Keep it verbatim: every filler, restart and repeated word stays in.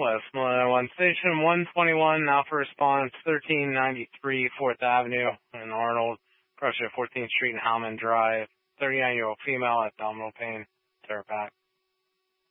Southwest Millennium One Station one twenty-one, now for response thirteen ninety-three fourth Avenue in Arnold, crush at fourteenth Street and Howman Drive. thirty-nine-year-old female, abdominal pain. Terra Pack.